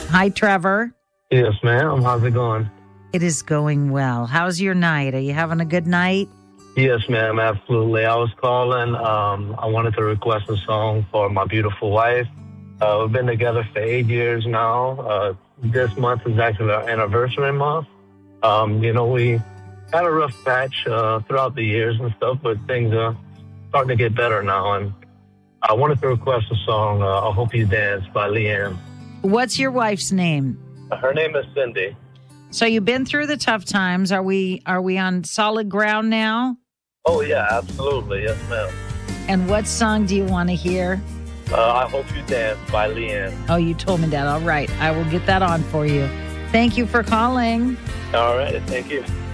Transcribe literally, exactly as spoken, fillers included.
Hi, Trevor. Yes, ma'am. How's it going? It is going well. How's your night? Are you having a good night? Yes, ma'am. Absolutely. I was calling. Um, I wanted to request a song for my beautiful wife. Uh, we've been together for eight years now. Uh, this month is actually our anniversary month. Um, you know, we had a rough patch uh, throughout the years and stuff, but things are starting to get better now. And I wanted to request a song, uh, I Hope You Dance by Leanne. What's your wife's name? Her name is Cindy. So you've been through the tough times. Are we are we on solid ground now? Oh, yeah, absolutely. Yes, ma'am. And what song do you want to hear? Uh, I Hope You Dance by Leanne. Oh, you told me that. All right. I will get that on for you. Thank you for calling. All right. Thank you.